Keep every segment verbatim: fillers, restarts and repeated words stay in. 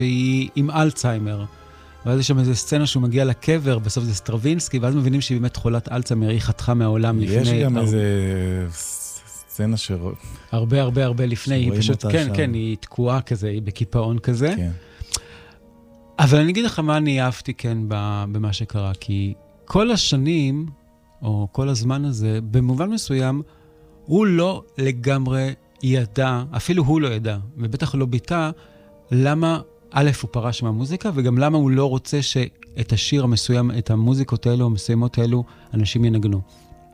והיא עם אלצהיימר. ואז יש שם איזו סצנה שהוא מגיע לקבר, בסוף זה סטרווינסקי, ואז מבינים שהיא באמת חולת אלצהיימר, היא חתכה מהעולם לפני... יש גם איזה סצנה ש... הרבה הרבה הרבה לפני, היא פשוט, כן, שם. כן, היא תקועה כזה, היא בקיפאון כזה. כן. אבל אני אגיד לך מה אני אהבתי כן במה שקרה, כי כל השנים, או כל הזמן הזה, במובן מסוים, הוא לא לגמרי ידע, אפילו הוא לא ידע, ובטח לא ביטא, למה א' הוא פרש מהמוזיקה, וגם למה הוא לא רוצה שאת השיר המסוים, את המוזיקות האלו, המסוימות האלו, אנשים ינגנו.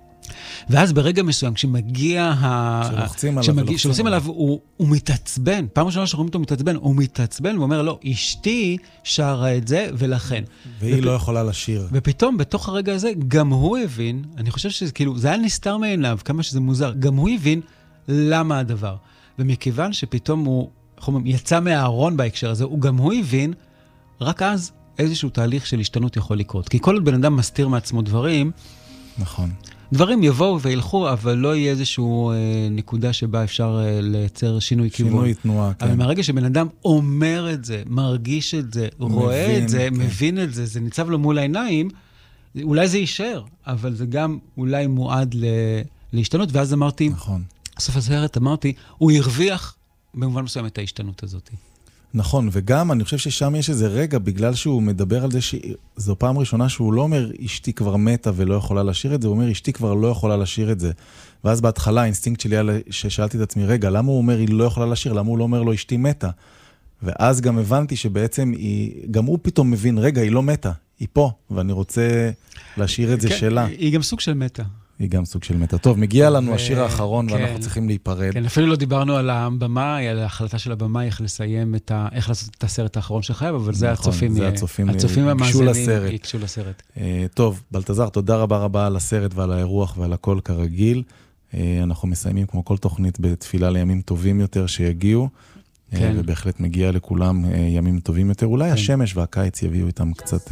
ואז ברגע מסוים, כשמגיע ה... שלוחצים עליו, כשמגיע, שלוחצים עליו, הוא, הוא מתעצבן. פעם ראשונה שאנחנו רואים אותו מתעצבן, הוא מתעצבן ואומר, לא, אשתי שרה את זה, ולכן. והיא ופ... לא יכולה לשיר. ופתאום, בתוך הרגע הזה, גם הוא הבין, אני חושב שזה כאילו, זה היה נסתר מעיניו, כמה שזה מוזר, גם הוא הבין למה הדבר. ומכיוון שפתאום הוא, יצא מהארון בהקשר הזה, הוא גם הוא הבין, רק אז איזשהו תהליך של השתנות יכול לקרות. כי כל עוד בן אדם מסתיר מעצמו דברים, נכון. דברים יבואו וילכו, אבל לא יהיה איזשהו אה, נקודה שבה אפשר אה, לייצר שינוי כיוון. שינוי תנועה, כן. אבל מהרגע שבן אדם אומר את זה, מרגיש את זה, רואה מבין, את זה, כן. מבין את זה, זה ניצב לו מול העיניים, אולי זה יישאר, אבל זה גם אולי מועד ל... להשתנות, ואז אמרתי, נכון. בסוף הסרט אמרתי, הוא הרוויח במובן מסוים את ההשתנות הזאת. נכון, וגם אני חושב ששם יש איזה רגע, בגלל שהוא מדבר על זה שזו פעם ראשונה שהוא לא אומר, אשתי כבר מתה ולא יכולה לשיר את זה, הוא אומר, אשתי כבר לא יכולה לשיר את זה. ואז בהתחלה האינסטינקט שלי היה ששאלתי את עצמי, רגע, למה הוא אומר, היא לא יכולה לשיר? למה הוא לא אומר לו, אשתי מתה? ואז גם הבנתי שבעצם היא, גם הוא פתאום מבין, רגע, היא לא מתה, היא פה, ואני רוצה לשיר את זה כן, שלה. היא גם סוג של מתה. היא גם סוג של מתה. טוב, מגיע לנו ו... השיר האחרון, כן. ואנחנו צריכים להיפרד. כן, אפילו לא דיברנו על הבמה, על ההחלטה של הבמה, איך לסיים את ה... איך לעשות את הסרט האחרון של חייב, אבל זה נכון, הצופים, זה הצופים, הצופים יקשו המאזינים לסרט. יקשו לסרט. Uh, טוב, בלטזר, תודה רבה רבה על הסרט ועל האירוח ועל הכל כרגיל. Uh, אנחנו מסיימים כמו כל תוכנית בתפילה לימים טובים יותר שיגיעו, כן. uh, ובהחלט מגיע לכולם uh, ימים טובים יותר. אולי כן. השמש והקיץ יביאו איתם קצת, uh,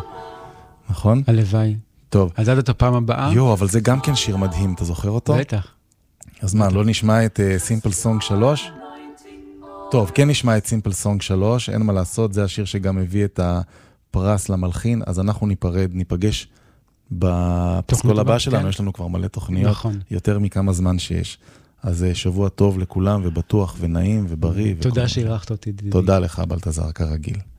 נכון? הלוואי. טוב. אז עד את הפעם הבאה. יו, אבל זה גם כן שיר מדהים, אתה זוכר אותו? בטח. אז מה, לא נשמע את סימפל סונג שלוש? טוב, כן נשמע את סימפל סונג שלוש, אין מה לעשות, זה השיר שגם הביא את הפרס למלחין, אז אנחנו ניפרד, ניפגש בפסקול הבא שלנו, כן. יש לנו כבר מלא תוכניות, נכון. יותר מכמה זמן שיש. אז שבוע טוב לכולם, ובטוח ונעים ובריא. תודה שאירחת אותי. תודה לך, בלטזר, כרגיל.